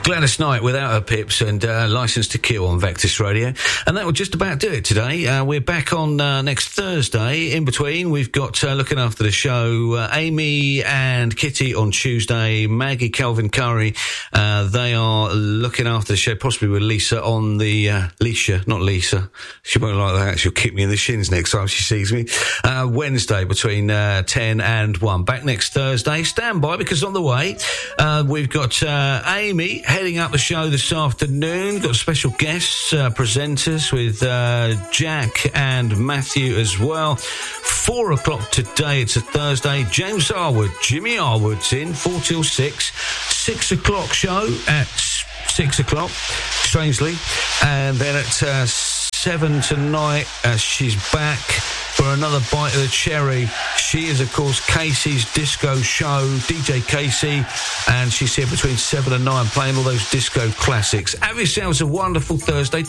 Gladys Knight without her pips and Licence to Kill on Vectis Radio. And that will just about do it today. We're back on next Thursday. In between, we've got looking after the show Amy and Kitty on Tuesday, Maggie, Calvin Curry. They are looking after the show, possibly with Lisa on the... Leisha, not Lisa. She won't like that. She'll kick me in the shins next time she sees me. Wednesday between 10 and 1. Back next Thursday. Stand by because on the way, we've got Amy heading up the show this afternoon. Got special guests, presenters with Jack and Matthew as well. 4 o'clock today, it's a Thursday. James Arwood, Jimmy Arwood's in, 4 till 6. 6 o'clock show at 6 o'clock, strangely. And then at 7 tonight, she's back for another bite of the cherry. She is, of course, Casey's disco show, DJ Casey, and she's here between 7 and 9 playing all those disco classics. Have yourselves a wonderful Thursday.